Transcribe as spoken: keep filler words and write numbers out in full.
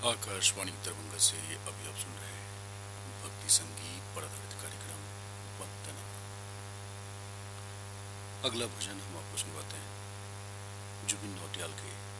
आकाशवाणी दरभंगा से अभी आप सुन रहे हैं भक्ति संगीत पर आधारित कार्यक्रम वंदना। अगला भजन हम आपको सुनवाते हैं जुबिन नौटियाल के